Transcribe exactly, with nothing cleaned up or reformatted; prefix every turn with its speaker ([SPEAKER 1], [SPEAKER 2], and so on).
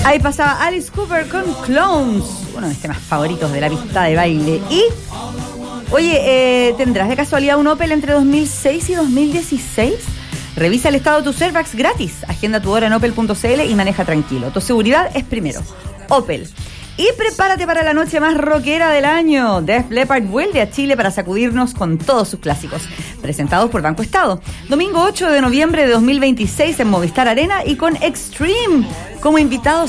[SPEAKER 1] Ahí pasaba Alice Cooper con Clones, uno de mis temas favoritos de la pista de baile. Y, oye, eh, ¿tendrás de casualidad un Opel entre dos mil seis y dos mil dieciséis? Revisa el estado de tus airbags gratis. Agenda tu hora en opel punto c l y maneja tranquilo. Tu seguridad es primero. Opel. Y prepárate para la noche más rockera del año. Def Leppard vuelve a Chile para sacudirnos con todos sus clásicos. Presentados por Banco Estado. Domingo ocho de noviembre de dos mil veintiséis en Movistar Arena y con Extreme como invitados